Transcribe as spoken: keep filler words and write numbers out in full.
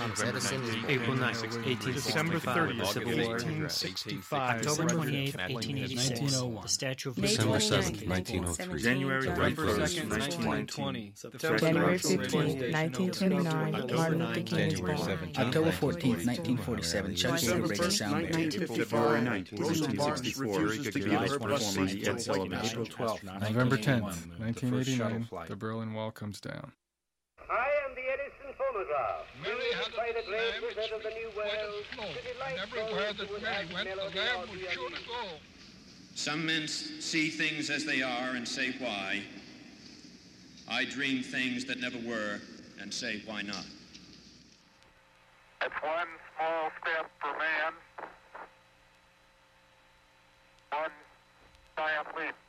Thomas Edison is born. April ninth, eighteen sixty-five, the Civil War. eighteen sixty-five. October twenty-eighth, eighteen eighty-six, nineteen oh one. the Statue of May Liberty. December twenty-ninth, seventh, nineteen oh three. January November second, nineteen twenty. January fifteenth, nineteen twenty-nine, Martin Luther King is born. October fourteenth, nineteen forty-seven, Chuck Yeager breaks sound barrier. February nineteenth, eighteen sixty-four, April twelfth, November tenth, nineteen eighty-nine, the Berlin Wall comes down. I am the Edison phonograph. Mary had by the a great lamb wizard of the New World. flow, and everywhere that Mary went, the lamb would surely go. Some men see things as they are and say why. I dream things that never were and say why not. It's one small step for man, one giant leap